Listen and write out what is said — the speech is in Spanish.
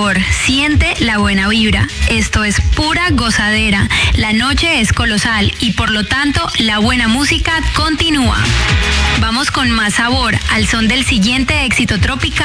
sabor, siente la buena vibra. Esto es pura gozadera. La noche es colosal y por lo tanto la buena música continúa. Vamos con más sabor al son del siguiente éxito tropical.